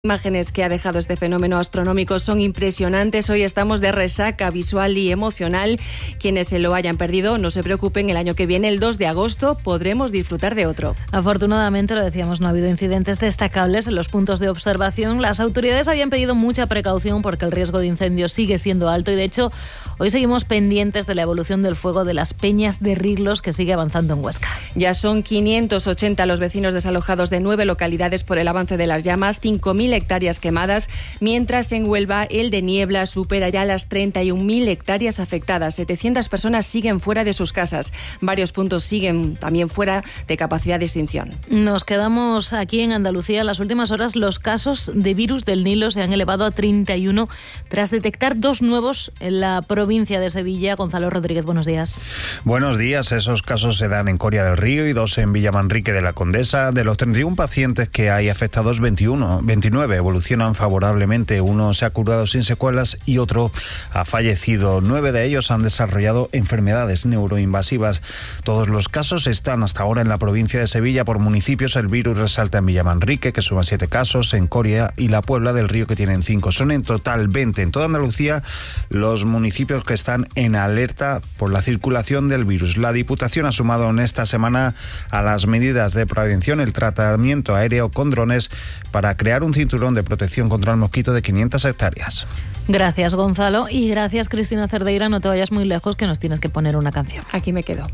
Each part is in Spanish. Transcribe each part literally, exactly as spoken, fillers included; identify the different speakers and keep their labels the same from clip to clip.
Speaker 1: Imágenes que ha dejado este fenómeno astronómico son impresionantes. Hoy estamos de resaca visual y emocional. Quienes se lo hayan perdido, no se preocupen, el año que viene, el dos de agosto, podremos disfrutar de otro.
Speaker 2: Afortunadamente, lo decíamos, no ha habido incidentes destacables en los puntos de observación. Las autoridades habían pedido mucha precaución porque el riesgo de incendio sigue siendo alto y, de hecho, hoy seguimos pendientes de la evolución del fuego de las Peñas de Riglos, que sigue avanzando en Huesca.
Speaker 1: Ya son quinientos ochenta los vecinos desalojados de nueve localidades por el avance de las llamas, cinco mil hectáreas quemadas, mientras en Huelva el de Niebla supera ya las treinta y un mil hectáreas afectadas. setecientas personas siguen fuera de sus casas. Varios puntos siguen también fuera de capacidad de extinción.
Speaker 2: Nos quedamos aquí en Andalucía. En las últimas horas los casos de virus del Nilo se han elevado a treinta y uno tras detectar dos nuevos en la provincia de Sevilla. Gonzalo Rodríguez, buenos días.
Speaker 3: Buenos días. Esos casos se dan en Coria del Río y dos en Villamanrique de la Condesa. De los treinta y uno pacientes que hay afectados, veintiuno, veintinueve evolucionan favorablemente. Uno se ha curado sin secuelas y otro ha fallecido. Nueve de ellos han desarrollado enfermedades neuroinvasivas. Todos los casos están hasta ahora en la provincia de Sevilla. Por municipios, el virus resalta en Villamanrique, que suman siete casos, en Coria y la Puebla del Río, que tienen cinco. Son en total veinte. En toda Andalucía, los municipios que están en alerta por la circulación del virus. La Diputación ha sumado en esta semana a las medidas de prevención el tratamiento aéreo con drones para crear un cinturón de protección contra el mosquito de quinientas hectáreas.
Speaker 2: Gracias, Gonzalo, y gracias, Cristina Cerdeira. No te vayas muy lejos, que nos tienes que poner una canción.
Speaker 1: Aquí me quedo.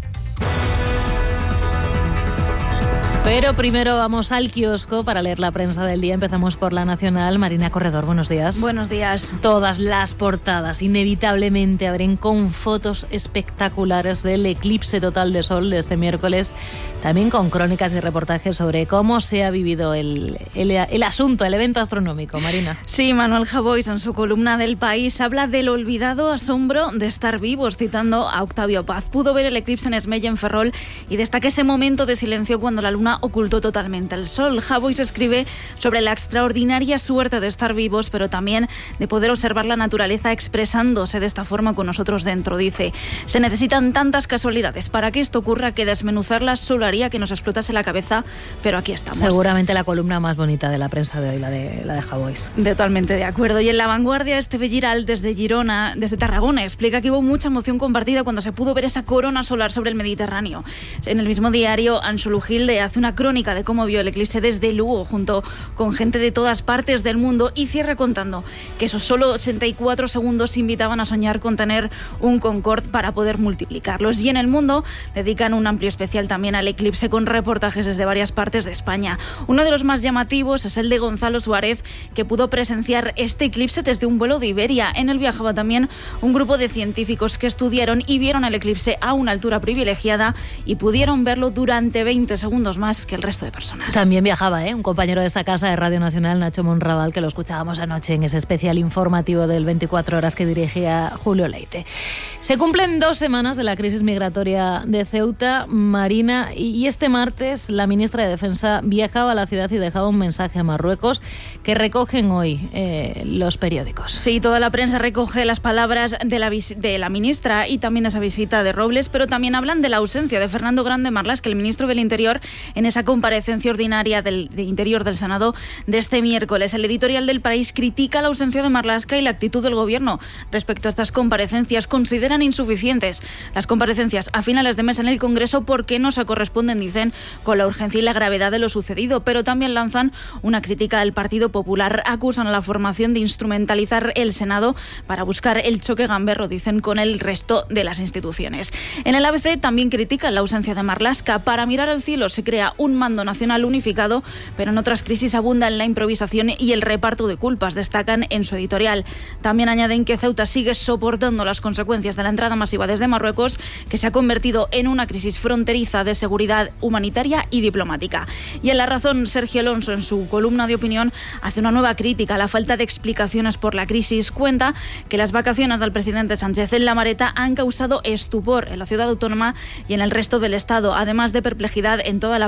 Speaker 2: Pero primero vamos al kiosco para leer la prensa del día. Empezamos por La Nacional. Marina Corredor, buenos días.
Speaker 4: Buenos días.
Speaker 2: Todas las portadas inevitablemente abren con fotos espectaculares del eclipse total de sol de este miércoles, también con crónicas y reportajes sobre cómo se ha vivido el, el, el asunto, el evento astronómico. Marina.
Speaker 4: Sí, Manuel Javois, en su columna del País, habla del olvidado asombro de estar vivos, citando a Octavio Paz. Pudo ver el eclipse en Esmella, en Ferrol, y destaca ese momento de silencio cuando la luna ocultó totalmente el sol. Javois escribe sobre la extraordinaria suerte de estar vivos, pero también de poder observar la naturaleza expresándose de esta forma con nosotros dentro. Dice: se necesitan tantas casualidades para que esto ocurra que desmenuzarlas solo haría que nos explotase la cabeza, pero aquí estamos.
Speaker 2: Seguramente la columna más bonita de la prensa de hoy, la de, la de Javois.
Speaker 4: Totalmente de acuerdo. Y en La Vanguardia, Esteve Giral, desde Girona, desde Tarragona, explica que hubo mucha emoción compartida cuando se pudo ver esa corona solar sobre el Mediterráneo. En el mismo diario, Ansolu Gilde hace una crónica de cómo vio el eclipse desde Lugo, junto con gente de todas partes del mundo, y cierra contando que esos solo ochenta y cuatro segundos invitaban a soñar con tener un Concorde para poder multiplicarlos. Y en El Mundo dedican un amplio especial también al eclipse, con reportajes desde varias partes de España. Uno de los más llamativos es el de Gonzalo Suárez, que pudo presenciar este eclipse desde un vuelo de Iberia. En él viajaba también un grupo de científicos que estudiaron y vieron el eclipse a una altura privilegiada y pudieron verlo durante veinte segundos más que el resto de personas.
Speaker 2: También viajaba, ¿eh? un compañero de esta casa de Radio Nacional, Nacho Monraval, que lo escuchábamos anoche en ese especial informativo del veinticuatro horas que dirigía Julio Leite. Se cumplen dos semanas de la crisis migratoria de Ceuta, Marina, y este martes la ministra de Defensa viajaba a la ciudad y dejaba un mensaje a Marruecos que recogen hoy eh, los periódicos.
Speaker 4: Sí, toda la prensa recoge las palabras de la, de la ministra y también esa visita de Robles, pero también hablan de la ausencia de Fernando Grande Marlaska, el ministro del Interior, en esa comparecencia ordinaria del de Interior del Senado de este miércoles. El editorial del País critica la ausencia de Marlaska y la actitud del Gobierno respecto a estas comparecencias. Consideran insuficientes las comparecencias a finales de mes en el Congreso porque no se corresponden, dicen, con la urgencia y la gravedad de lo sucedido, pero también lanzan una crítica al Partido Popular. Acusan a la formación de instrumentalizar el Senado para buscar el choque gamberro, dicen, con el resto de las instituciones. En el A B C también critican la ausencia de Marlaska. Para mirar al cielo se crea un mando nacional unificado, pero en otras crisis abundan la improvisación y el reparto de culpas, destacan en su editorial. También añaden que Ceuta sigue soportando las consecuencias de la entrada masiva desde Marruecos, que se ha convertido en una crisis fronteriza de seguridad humanitaria y diplomática. Y en La Razón, Sergio Alonso, en su columna de opinión, hace una nueva crítica a la falta de explicaciones por la crisis. Cuenta que las vacaciones del presidente Sánchez en La Mareta han causado estupor en la ciudad autónoma y en el resto del Estado, además de perplejidad en toda la prensa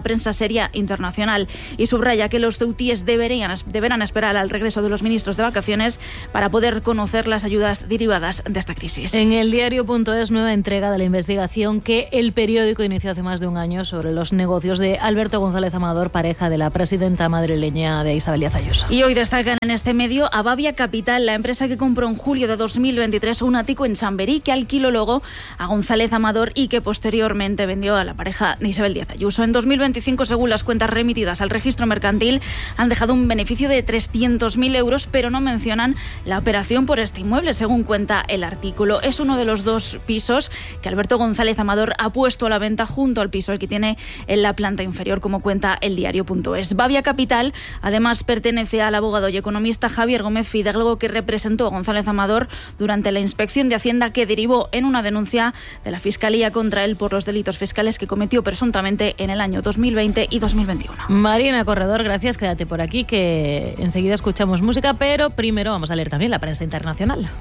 Speaker 4: prensa seria internacional y subraya que los ceutíes deberían, deberán esperar al regreso de los ministros de vacaciones para poder conocer las ayudas derivadas de esta crisis.
Speaker 2: En el diario.es, nueva entrega de la investigación que el periódico inició hace más de un año sobre los negocios de Alberto González Amador, pareja de la presidenta madrileña de Isabel Díaz Ayuso.
Speaker 4: Y hoy destacan en este medio a Bavia Capital, la empresa que compró en julio de dos mil veintitrés un ático en Chamberí, que alquiló luego a González Amador y que posteriormente vendió a la pareja de Isabel Díaz Ayuso. En dos mil veinticinco, según las cuentas remitidas al registro mercantil, han dejado un beneficio de trescientos mil euros, pero no mencionan la operación por este inmueble, según cuenta el artículo. Es uno de los dos pisos que Alberto González Amador ha puesto a la venta junto al piso el que tiene en la planta inferior, como cuenta el diario.es. Bavia Capital además pertenece al abogado y economista Javier Gómez Fidalgo, que representó a González Amador durante la inspección de Hacienda que derivó en una denuncia de la Fiscalía contra él por los delitos fiscales que cometió presuntamente en el año dos mil veinte y dos mil veintiuno.
Speaker 2: Marina Corredor, gracias, quédate por aquí que enseguida escuchamos música, pero primero vamos a leer también la prensa internacional.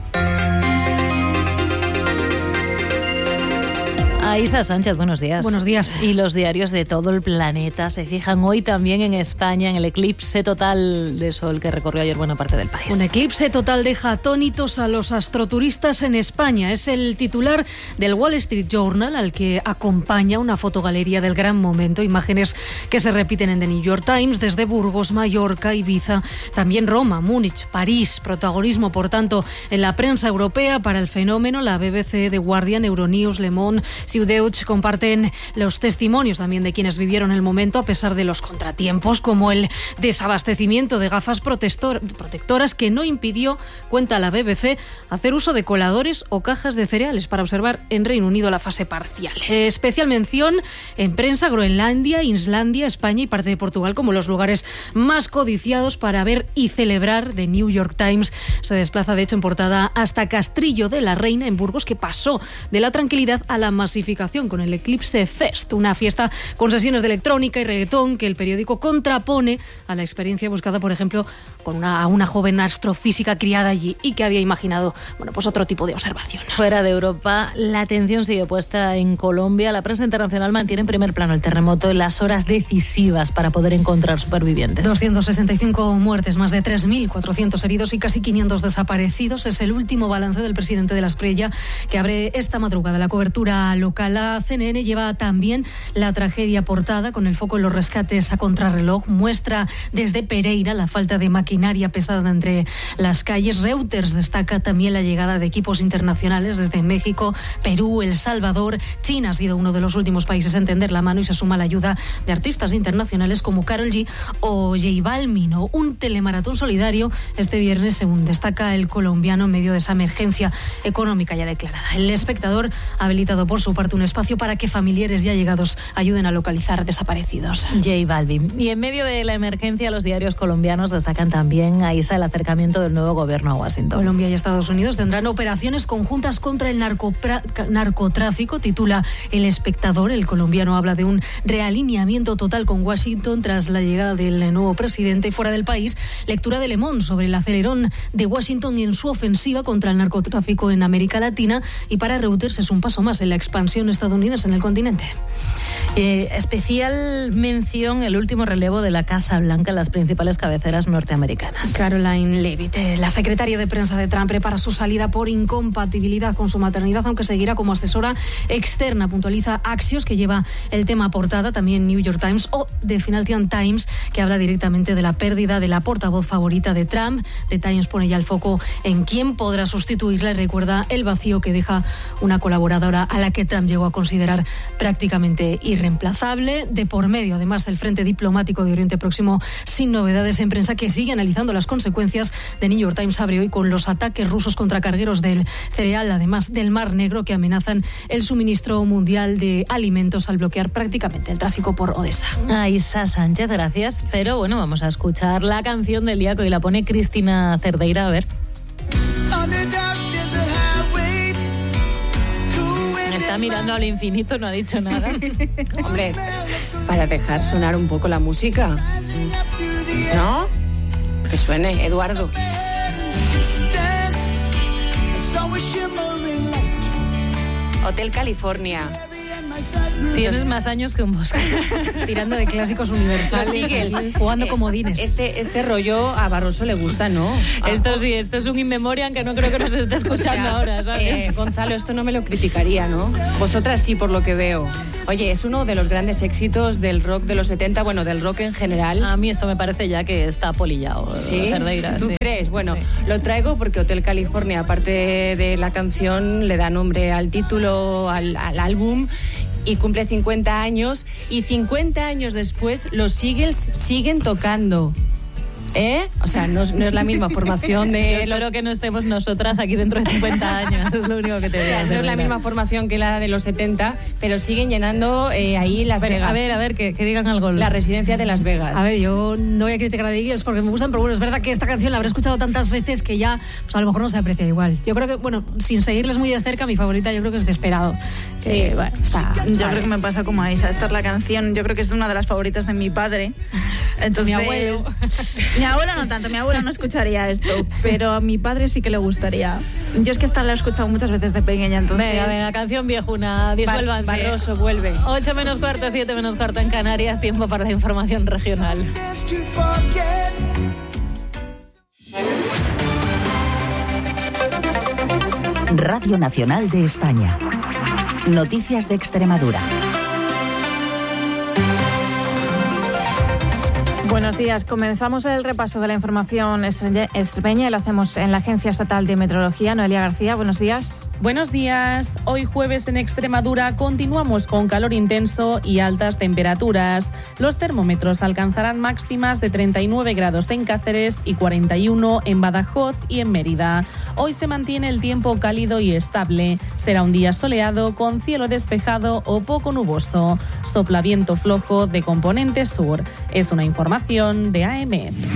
Speaker 2: Aísa Sánchez, buenos días.
Speaker 5: Buenos días.
Speaker 2: Y los diarios de todo el planeta se fijan hoy también en España, en el eclipse total de sol que recorrió ayer buena parte del país.
Speaker 5: Un eclipse total deja atónitos a los astroturistas en España. Es el titular del Wall Street Journal, al que acompaña una fotogalería del gran momento, imágenes que se repiten en The New York Times, desde Burgos, Mallorca, Ibiza, también Roma, Múnich, París. Protagonismo, por tanto, en la prensa europea para el fenómeno. La B B C, The Guardian, Euronews, Le Monde, Deutsch comparten los testimonios también de quienes vivieron el momento a pesar de los contratiempos, como el desabastecimiento de gafas protectoras que no impidió, cuenta la B B C, hacer uso de coladores o cajas de cereales para observar en Reino Unido la fase parcial. Especial mención en prensa Groenlandia, Islandia, España y parte de Portugal como los lugares más codiciados para ver y celebrar. The New York Times se desplaza de hecho en portada hasta Castrillo de la Reina en Burgos, que pasó de la tranquilidad a la masificación con el Eclipse Fest, una fiesta con sesiones de electrónica y reggaetón que el periódico contrapone a la experiencia buscada, por ejemplo, con una, una joven astrofísica criada allí y que había imaginado, bueno, pues otro tipo de observación.
Speaker 2: Fuera de Europa, la atención sigue puesta en Colombia. La prensa internacional mantiene en primer plano el terremoto en las horas decisivas para poder encontrar supervivientes.
Speaker 5: doscientas sesenta y cinco muertes, más de tres mil cuatrocientos heridos y casi quinientos desaparecidos. Es el último balance del presidente de la Espriella, que abre esta madrugada la cobertura local. La C N N lleva también la tragedia portada con el foco en los rescates a contrarreloj. Muestra desde Pereira la falta de maquinaria pesada entre las calles. Reuters destaca también la llegada de equipos internacionales desde México, Perú, El Salvador. China ha sido uno de los últimos países en tender la mano y se suma la ayuda de artistas internacionales como Karol G o J Balvin. Un telemaratón solidario este viernes, según destaca el colombiano, en medio de esa emergencia económica ya declarada. El Espectador ha habilitado por su parte un espacio para que familiares ya llegados ayuden a localizar desaparecidos.
Speaker 2: J Balvin. Y en medio de la emergencia, los diarios colombianos destacan también a Isa el acercamiento del nuevo gobierno a Washington.
Speaker 5: Colombia y Estados Unidos tendrán operaciones conjuntas contra el narcotráfico, titula El Espectador. El colombiano habla de un realineamiento total con Washington tras la llegada del nuevo presidente. Fuera del país, lectura de Le Monde sobre el acelerón de Washington en su ofensiva contra el narcotráfico en América Latina, y para Reuters es un paso más en la expansión estadounidense en el continente.
Speaker 2: Eh, especial mención el último relevo de la Casa Blanca en las principales cabeceras norteamericanas.
Speaker 5: Caroline Leavitt, la secretaria de prensa de Trump, prepara su salida por incompatibilidad con su maternidad, aunque seguirá como asesora externa. Puntualiza Axios, que lleva el tema a portada, también New York Times o The Financial Times, que habla directamente de la pérdida de la portavoz favorita de Trump. The Times pone ya el foco en quién podrá sustituirla y recuerda el vacío que deja una colaboradora a la que Trump llegó a considerar prácticamente irreemplazable. De por medio, además, el Frente Diplomático de Oriente Próximo sin novedades en prensa, que sigue analizando las consecuencias. The New York Times abre hoy con los ataques rusos contra cargueros del cereal, además del Mar Negro, que amenazan el suministro mundial de alimentos al bloquear prácticamente el tráfico por Odessa.
Speaker 2: Aísa Sánchez, gracias. Pero bueno, vamos a escuchar la canción del día que hoy la pone Cristina Cerdeira. A ver. Está mirando al infinito, no ha dicho nada.
Speaker 1: Hombre, para dejar sonar un poco la música, ¿no? Que suene, Eduardo. Hotel California.
Speaker 2: Tienes más años que un bosque.
Speaker 5: Tirando de clásicos universales,
Speaker 1: Eagles,
Speaker 5: jugando
Speaker 1: eh,
Speaker 5: comodines.
Speaker 1: Este, este rollo a Barroso le gusta, ¿no?
Speaker 2: Esto sí, esto es un in memoriam que no creo que nos esté escuchando
Speaker 1: O sea,
Speaker 2: ahora, ¿sabes?
Speaker 1: eh, Gonzalo, esto no me lo criticaría, ¿no? Vosotras sí, por lo que veo. Oye, es uno de los grandes éxitos del rock de los setenta, bueno, del rock en general.
Speaker 2: A mí esto me parece ya que está polillado.
Speaker 1: ¿Sí?
Speaker 2: Cerdeira,
Speaker 1: ¿Tú
Speaker 2: sí.
Speaker 1: crees? Bueno,
Speaker 2: Sí.
Speaker 1: lo traigo porque Hotel California, aparte de la canción, le da nombre al título, al, al álbum, y cumple cincuenta años, y cincuenta años después los Eagles siguen tocando. ¿Eh? O sea, no es, no es la misma formación de
Speaker 2: Yo
Speaker 1: los...
Speaker 2: espero que no estemos nosotras aquí dentro de cincuenta años, es lo único que te
Speaker 1: O
Speaker 2: digo.
Speaker 1: sea, no es la misma formación que la de los setenta, pero siguen llenando eh, ahí Las
Speaker 2: Pero,
Speaker 1: Vegas.
Speaker 2: a ver, a ver, que, que digan algo.
Speaker 1: La residencia de Las Vegas.
Speaker 5: A ver, yo no voy a criticar a The Eagles porque me gustan, pero bueno, es verdad que esta canción la habré escuchado tantas veces que ya, pues a lo mejor no se aprecia igual. Yo creo que, bueno, sin seguirles muy de cerca, mi favorita yo creo que es Desperado.
Speaker 4: Sí,
Speaker 5: Eh,
Speaker 4: bueno,
Speaker 5: está.
Speaker 4: yo
Speaker 5: está
Speaker 4: creo que me pasa como a Isa. Esta es la canción, yo creo que es una de las favoritas de mi padre. Entonces,
Speaker 5: Mi abuelo.
Speaker 4: Mi abuelo no tanto, mi abuelo no escucharía esto, pero a mi padre sí que le gustaría. Yo es que esta la he escuchado muchas veces de pequeña, entonces...
Speaker 2: Venga, venga, canción viejuna, disuélvanse.
Speaker 1: Bar- Barroso vuelve.
Speaker 2: ocho menos cuarto, siete menos cuarto en Canarias, tiempo para la información regional.
Speaker 6: Radio Nacional de España. Noticias de Extremadura.
Speaker 4: Buenos días. Comenzamos el repaso de la información estre- extremeña y lo hacemos en la Agencia Estatal de Meteorología. Noelia García, buenos días.
Speaker 7: Buenos días. Hoy jueves en Extremadura continuamos con calor intenso y altas temperaturas. Los termómetros alcanzarán máximas de treinta y nueve grados en Cáceres y cuarenta y uno en Badajoz y en Mérida. Hoy se mantiene el tiempo cálido y estable. Será un día soleado con cielo despejado o poco nuboso. Sopla viento flojo de componente sur. Es una información de A E M E T.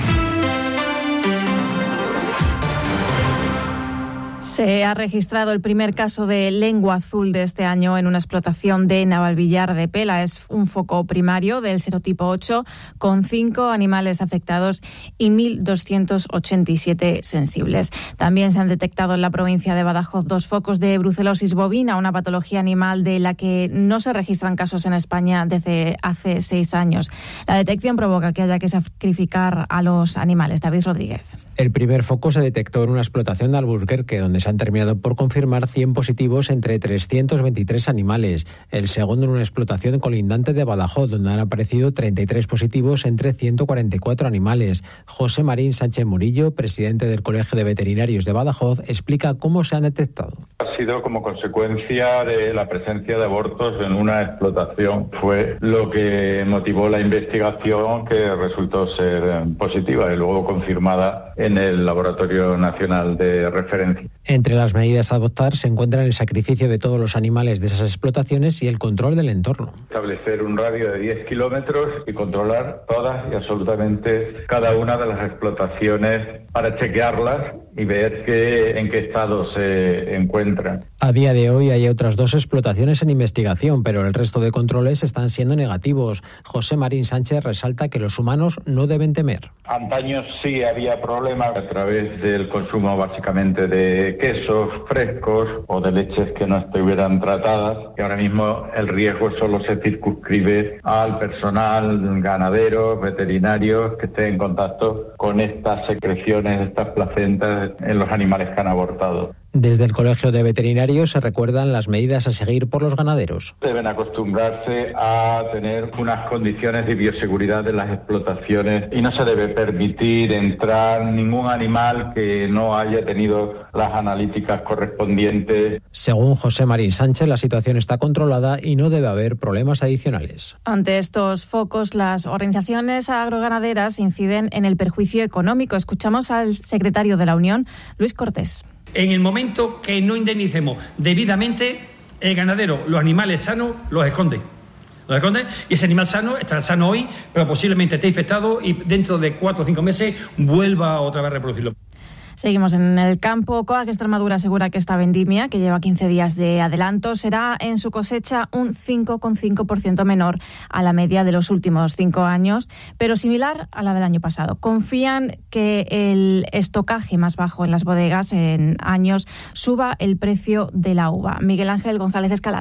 Speaker 4: Se ha registrado el primer caso de lengua azul de este año en una explotación de Navalvillar de Pela. Es un foco primario del serotipo ocho con cinco animales afectados y mil doscientos ochenta y siete sensibles. También se han detectado en la provincia de Badajoz dos focos de brucelosis bovina, una patología animal de la que no se registran casos en España desde hace seis años. La detección provoca que haya que sacrificar a los animales. David Rodríguez.
Speaker 8: El primer foco se detectó en una explotación de Alburquerque, donde se han terminado por confirmar cien positivos entre trescientos veintitrés animales. El segundo en una explotación colindante de Badajoz, donde han aparecido treinta y tres positivos entre ciento cuarenta y cuatro animales. José Marín Sánchez Murillo, presidente del Colegio de Veterinarios de Badajoz, explica cómo se han detectado.
Speaker 9: Ha sido como consecuencia de la presencia de abortos en una explotación. Fue lo que motivó la investigación, que resultó ser positiva y luego confirmada en el Laboratorio Nacional de Referencia.
Speaker 8: Entre las medidas a adoptar se encuentran el sacrificio de todos los animales de esas explotaciones y el control del entorno.
Speaker 9: Establecer un radio de diez kilómetros y controlar todas y absolutamente cada una de las explotaciones para chequearlas y ver que, en qué estado se encuentran.
Speaker 8: A día de hoy hay otras dos explotaciones en investigación, pero el resto de controles están siendo negativos. José Marín Sánchez resalta que los humanos no deben temer.
Speaker 9: Antaño sí había problemas a través del consumo básicamente de quesos frescos o de leches que no estuvieran tratadas, y ahora mismo el riesgo solo se circunscribe al personal, ganaderos, veterinarios que estén en contacto con estas secreciones, estas placentas en los animales que han abortado.
Speaker 8: Desde el Colegio de Veterinarios se recuerdan las medidas a seguir por los ganaderos.
Speaker 9: Deben acostumbrarse a tener unas condiciones de bioseguridad en las explotaciones y no se debe permitir entrar ningún animal que no haya tenido las analíticas correspondientes.
Speaker 8: Según José Marín Sánchez, la situación está controlada y no debe haber problemas adicionales.
Speaker 4: Ante estos focos, las organizaciones agroganaderas inciden en el perjuicio económico. Escuchamos al secretario de la Unión, Luis Cortés.
Speaker 10: En el momento que no indemnicemos debidamente, el ganadero, los animales sanos, los esconde. Los esconde y ese animal sano estará sano hoy, pero posiblemente esté infectado y dentro de cuatro o cinco meses vuelva otra vez a reproducirlo.
Speaker 4: Seguimos en el campo. COAG Extremadura asegura que esta vendimia, que lleva quince días de adelanto, será en su cosecha un cinco coma cinco por ciento menor a la media de los últimos cinco años, pero similar a la del año pasado. Confían que el estocaje más bajo en las bodegas en años suba el precio de la uva. Miguel Ángel González Escalada.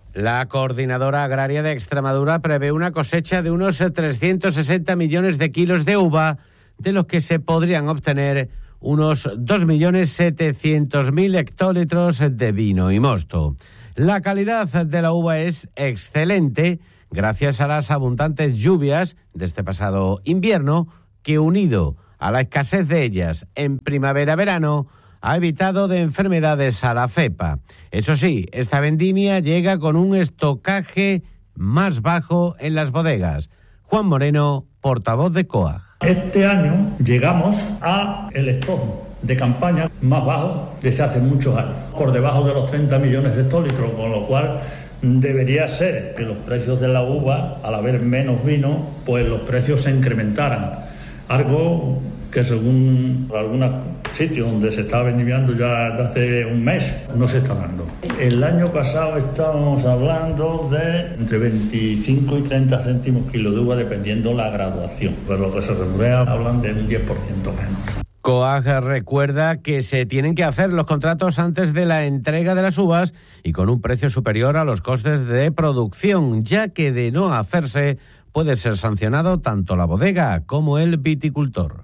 Speaker 11: La Coordinadora Agraria de Extremadura prevé una cosecha de unos trescientos sesenta millones de kilos de uva, de los que se podrían obtener unos dos millones setecientos mil hectolitros de vino y mosto. La calidad de la uva es excelente gracias a las abundantes lluvias de este pasado invierno, que unido a la escasez de ellas en primavera-verano ha evitado de enfermedades a la cepa. Eso sí, esta vendimia llega con un estocaje más bajo en las bodegas. Juan Moreno, portavoz de COAG.
Speaker 12: Este año llegamos a el stock de campaña más bajo desde hace muchos años, por debajo de los treinta millones de hectolitros, con lo cual debería ser que los precios de la uva, al haber menos vino, pues los precios se incrementaran. Algo que según algunos sitios donde se está vendimiando ya desde hace un mes, no se está dando. El año pasado estábamos hablando de entre veinticinco y treinta céntimos kilo de uva, dependiendo la graduación. Pero lo que se rumorea hablan de un diez por ciento menos.
Speaker 11: COAG recuerda que se tienen que hacer los contratos antes de la entrega de las uvas y con un precio superior a los costes de producción, ya que de no hacerse puede ser sancionado tanto la bodega como el viticultor.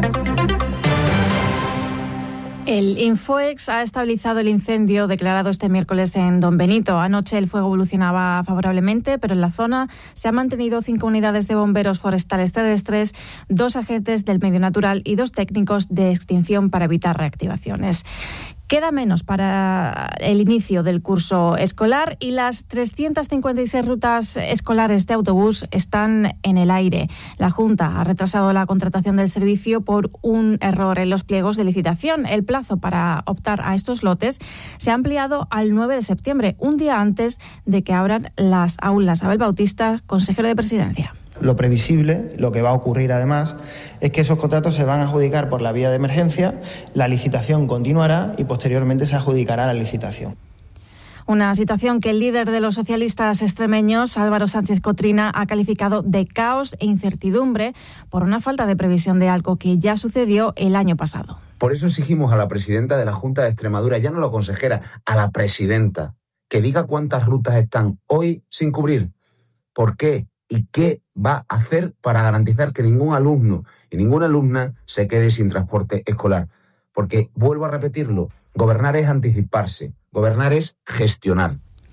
Speaker 4: El Infoex ha estabilizado el incendio declarado este miércoles en Don Benito. Anoche el fuego evolucionaba favorablemente, pero en la zona se han mantenido cinco unidades de bomberos forestales terrestres, dos agentes del medio natural y dos técnicos de extinción para evitar reactivaciones. Queda menos para el inicio del curso escolar y las trescientas cincuenta y seis rutas escolares de autobús están en el aire. La Junta ha retrasado la contratación del servicio por un error en los pliegos de licitación. El plazo para optar a estos lotes se ha ampliado al nueve de septiembre, un día antes de que abran las aulas. Abel Bautista, consejero de Presidencia.
Speaker 13: Lo previsible, lo que va a ocurrir además, es que esos contratos se van a adjudicar por la vía de emergencia, la licitación continuará y posteriormente se adjudicará la licitación.
Speaker 4: Una situación que el líder de los socialistas extremeños, Álvaro Sánchez Cotrina, ha calificado de caos e incertidumbre por una falta de previsión de algo que ya sucedió el año pasado.
Speaker 14: Por eso exigimos a la presidenta de la Junta de Extremadura, ya no la consejera, a la presidenta, que diga cuántas rutas están hoy sin cubrir. ¿Por qué? ¿Y qué va a hacer para garantizar que ningún alumno y ninguna alumna se quede sin transporte escolar? Porque, vuelvo a repetirlo, gobernar es anticiparse, gobernar es gestionar.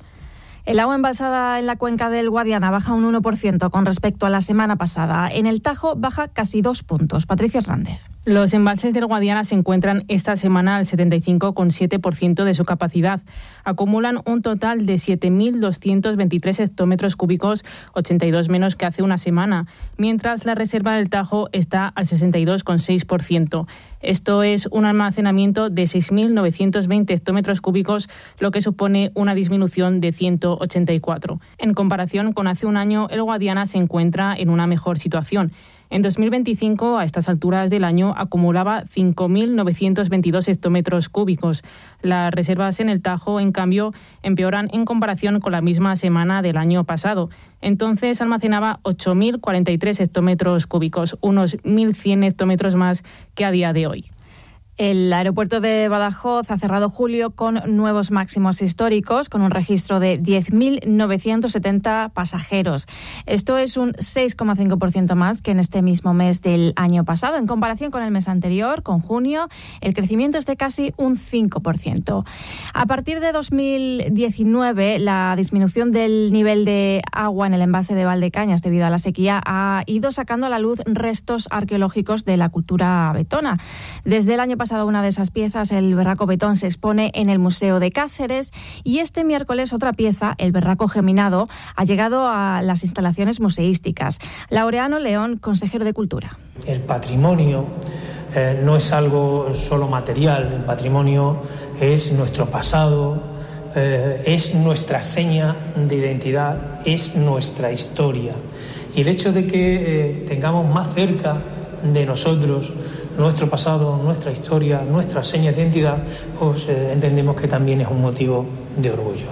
Speaker 4: El agua embalsada en la cuenca del Guadiana baja un uno por ciento con respecto a la semana pasada. En el Tajo baja casi dos puntos. Patricia Hernández.
Speaker 15: Los embalses del Guadiana se encuentran esta semana al setenta y cinco coma siete por ciento de su capacidad. Acumulan un total de siete mil doscientos veintitrés hectómetros cúbicos, ochenta y dos menos que hace una semana, mientras la reserva del Tajo está al sesenta y dos coma seis por ciento. Esto es un almacenamiento de seis mil novecientos veinte hectómetros cúbicos, lo que supone una disminución de ciento ochenta y cuatro. En comparación con hace un año, el Guadiana se encuentra en una mejor situación. En dos mil veinticinco, a estas alturas del año, acumulaba cinco mil novecientos veintidós hectómetros cúbicos. Las reservas en el Tajo, en cambio, empeoran en comparación con la misma semana del año pasado. Entonces almacenaba ocho mil cuarenta y tres hectómetros cúbicos, unos mil cien hectómetros más que a día de hoy.
Speaker 4: El aeropuerto de Badajoz ha cerrado julio con nuevos máximos históricos, con un registro de diez mil novecientos setenta pasajeros. Esto es un seis coma cinco por ciento más que en este mismo mes del año pasado. En comparación con el mes anterior, con junio, el crecimiento es de casi un cinco por ciento. A partir de dos mil diecinueve, la disminución del nivel de agua en el embalse de Valdecañas debido a la sequía ha ido sacando a la luz restos arqueológicos de la cultura betona. Desde el año pasado, una de esas piezas, el Berraco Betón, se expone en el Museo de Cáceres y este miércoles otra pieza, el Berraco Geminado, ha llegado a las instalaciones museísticas. Laureano León, consejero de Cultura.
Speaker 16: El patrimonio eh, no es algo solo material, el patrimonio es nuestro pasado, eh, es nuestra seña de identidad, es nuestra historia. Y el hecho de que eh, tengamos más cerca de nosotros nuestro pasado, nuestra historia, nuestra seña de identidad, pues eh, entendemos que también es un motivo de orgullo.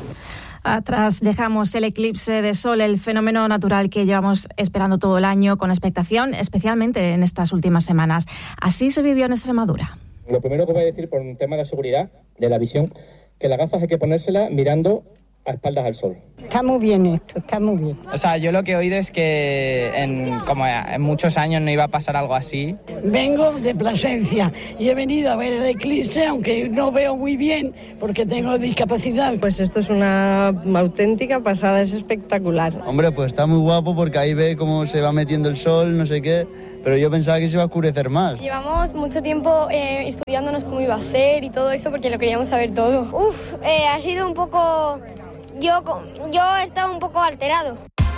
Speaker 4: Atrás dejamos el eclipse de sol, el fenómeno natural que llevamos esperando todo el año con expectación, especialmente en estas últimas semanas. Así se vivió en Extremadura.
Speaker 17: Lo primero que voy a decir por un tema de seguridad, de la visión, que las gafas hay que ponérselas mirando a espaldas al sol.
Speaker 18: Está muy bien esto, está muy bien.
Speaker 19: O sea, yo lo que he oído es que en, como en muchos años no iba a pasar algo así.
Speaker 18: Vengo de Plasencia y he venido a ver el eclipse, aunque no veo muy bien porque tengo discapacidad.
Speaker 20: Pues esto es una auténtica pasada, es espectacular.
Speaker 21: Hombre, pues está muy guapo porque ahí ve cómo se va metiendo el sol, no sé qué, pero yo pensaba que se iba a oscurecer más.
Speaker 22: Llevamos mucho tiempo eh, estudiándonos cómo iba a ser y todo esto porque lo queríamos saber todo.
Speaker 23: Uf, eh, ha sido un poco... Yo, yo he estado un poco alterado.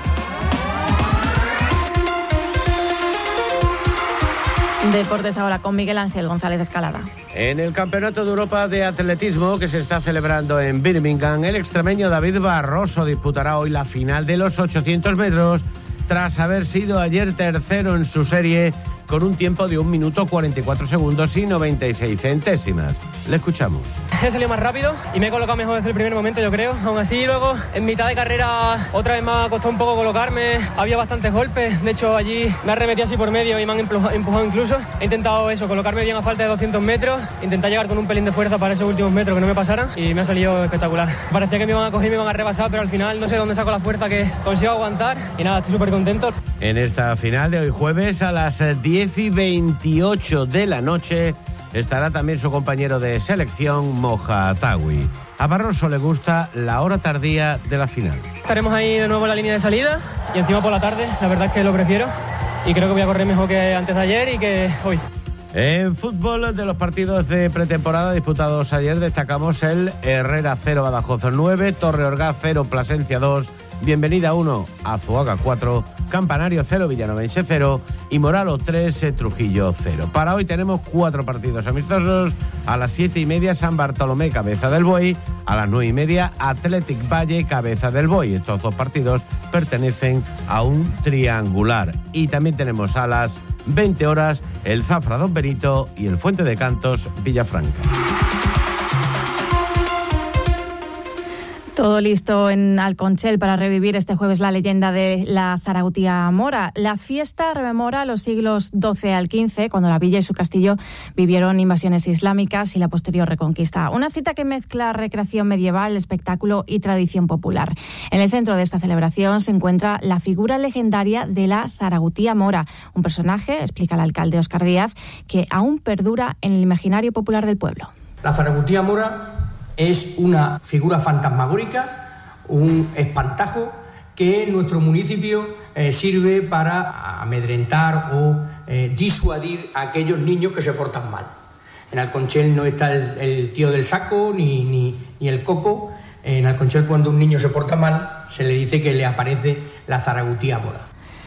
Speaker 15: Deportes ahora con Miguel Ángel González Escalada.
Speaker 11: En el Campeonato de Europa de Atletismo que se está celebrando en Birmingham, el extremeño David Barroso disputará hoy la final de los ochocientos metros tras haber sido ayer tercero en su serie con un tiempo de un minuto cuarenta y cuatro segundos y noventa y seis centésimas. Le escuchamos.
Speaker 24: He salido más rápido y me he colocado mejor desde el primer momento, yo creo. Aún así, luego, en mitad de carrera, otra vez me ha costado un poco colocarme. Había bastantes golpes. De hecho, allí me arremetí así por medio y me han empujado incluso. He intentado eso, colocarme bien a falta de doscientos metros. Intentar llegar con un pelín de fuerza para esos últimos metros que no me pasaran. Y me ha salido espectacular. Parecía que me iban a coger y me iban a rebasar, pero al final no sé dónde saco la fuerza que consigo aguantar. Y nada, estoy súper contento.
Speaker 11: En esta final de hoy jueves a las diez y veintiocho de la noche estará también su compañero de selección, Moja Atawi. A Barroso le gusta la hora tardía de la final.
Speaker 24: Estaremos ahí de nuevo en la línea de salida y encima por la tarde. La verdad es que lo prefiero y creo que voy a correr mejor que antes de ayer y que hoy.
Speaker 11: En fútbol, de los partidos de pretemporada disputados ayer, destacamos el Herrera cero, Badajoz nueve, Torre Orgaz cero, Plasencia dos, Bienvenida uno, Azuaga cuatro, Campanario cero, Villanovense cero y Moralo tres, Trujillo cero. Para hoy tenemos cuatro partidos amistosos. A las siete y media San Bartolomé, Cabeza del Buey. A las nueve y media Athletic Valle, Cabeza del Buey. Estos dos partidos pertenecen a un triangular. Y también tenemos a las veinte horas el Zafra Don Benito y el Fuente de Cantos Villafranca.
Speaker 15: Todo listo en Alconchel para revivir este jueves la leyenda de la Zarautía Mora. La fiesta rememora los siglos doce al quince, cuando la villa y su castillo vivieron invasiones islámicas y la posterior reconquista. Una cita que mezcla recreación medieval, espectáculo y tradición popular. En el centro de esta celebración se encuentra la figura legendaria de la Zarautía Mora, un personaje, explica el alcalde Óscar Díaz, que aún perdura en el imaginario popular del pueblo.
Speaker 25: La Zarautía Mora es una figura fantasmagórica, un espantajo que en nuestro municipio eh, sirve para amedrentar o eh, disuadir a aquellos niños que se portan mal. En Alconchel no está el, el tío del saco ni, ni, ni el coco. En Alconchel, cuando un niño se porta mal, se le dice que le aparece la Zarautía Mora.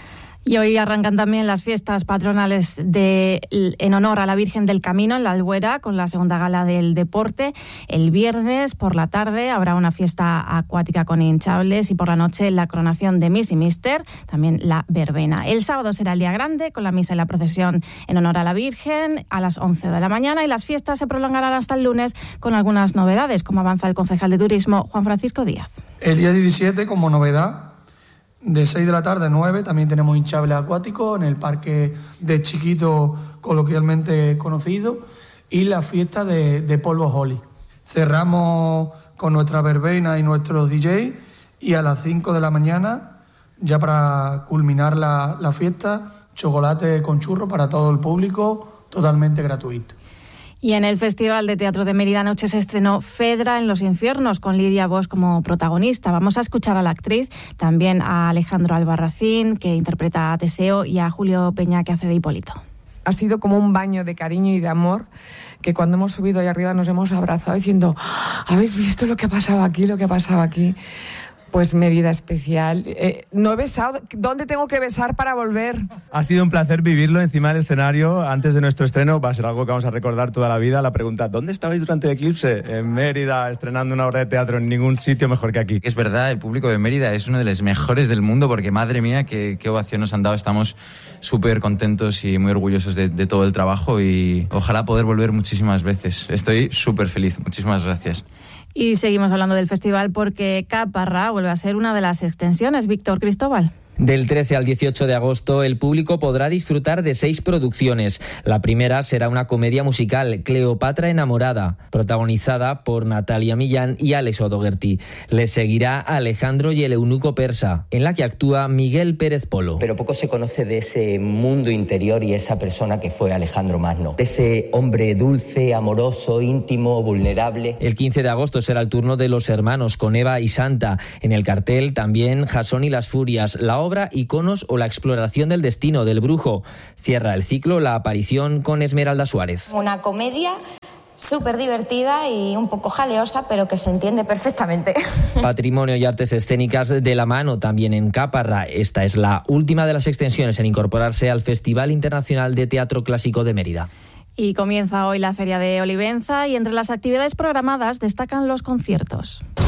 Speaker 15: Y hoy arrancan también las fiestas patronales de, en honor a la Virgen del Camino en la Albuera, con la segunda gala del deporte. El viernes por la tarde habrá una fiesta acuática con hinchables y por la noche la coronación de Miss y Mister, también la verbena. El sábado será el día grande con la misa y la procesión en honor a la Virgen a las once de la mañana y las fiestas se prolongarán hasta el lunes con algunas novedades, como avanza el concejal de Turismo, Juan Francisco Díaz.
Speaker 26: El día diecisiete, como novedad, de seis de la tarde a nueve también tenemos hinchable acuático en el parque de Chiquito, coloquialmente conocido, y la fiesta de, de Polvo Holly. Cerramos con nuestra verbena y nuestros D J y a las cinco de la mañana, ya para culminar la, la fiesta, chocolate con churro para todo el público, totalmente gratuito.
Speaker 15: Y en el Festival de Teatro de Mérida anoche se estrenó Fedra en los infiernos, con Lidia Bosch como protagonista. Vamos a escuchar a la actriz, también a Alejandro Albarracín, que interpreta a Teseo, y a Julio Peña, que hace de Hipólito.
Speaker 27: Ha sido como un baño de cariño y de amor, que cuando hemos subido ahí arriba nos hemos abrazado diciendo: ¿habéis visto lo que ha pasado aquí, lo que ha pasado aquí? Pues Mérida especial. Eh, no he besado. ¿Dónde tengo que besar para volver?
Speaker 28: Ha sido un placer vivirlo encima del escenario antes de nuestro estreno. Va a ser algo que vamos a recordar toda la vida. La pregunta: ¿dónde estabais durante el eclipse? En Mérida, estrenando una obra de teatro. En ningún sitio mejor que aquí.
Speaker 29: Es verdad, el público de Mérida es uno de los mejores del mundo, porque madre mía, qué, qué ovación nos han dado. Estamos súper contentos y muy orgullosos de, de todo el trabajo y ojalá poder volver muchísimas veces. Estoy súper feliz. Muchísimas gracias.
Speaker 15: Y seguimos hablando del festival porque Caparra vuelve a ser una de las extensiones. Víctor Cristóbal.
Speaker 1: Del trece al dieciocho de agosto, el público podrá disfrutar de seis producciones. La primera será una comedia musical, Cleopatra enamorada, protagonizada por Natalia Millán y Alex O'Doherty. Le seguirá Alejandro y el eunuco persa, en la que actúa Miguel Pérez Polo.
Speaker 2: Pero poco se conoce de ese mundo interior y esa persona que fue Alejandro Magno. Ese hombre dulce, amoroso, íntimo, vulnerable.
Speaker 1: El quince de agosto será el turno de Los Hermanos, con Eva y Santa. En el cartel también Jasón y las Furias, la obra Iconos o la exploración del destino del brujo. Cierra el ciclo la aparición con Esmeralda Suárez.
Speaker 3: Una comedia súper divertida y un poco jaleosa, pero que se entiende perfectamente.
Speaker 1: Patrimonio y artes escénicas de la mano también en Caparra. Esta es la última de las extensiones en incorporarse al Festival Internacional de Teatro Clásico de Mérida.
Speaker 4: Y comienza hoy la Feria de Olivenza y entre las actividades programadas destacan los conciertos.